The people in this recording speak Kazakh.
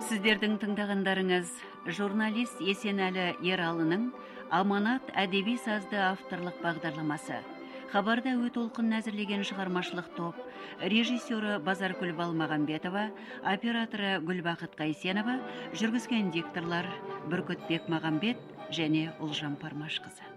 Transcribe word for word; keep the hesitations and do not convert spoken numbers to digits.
Сіздердің тыңдағандарыңыз журналист Есенәлі Ералының «Аманат» әдеби сазды авторлық бағдарламасы. Хабарда өт олқын әзірлеген шығармашылық топ, режиссері Базаркүл Балмағамбетова, операторы Гүлбақыт Қайсенова, жүргізген дикторлар Бүркітбек Мағамбет және Ұлжан Пармашқызы.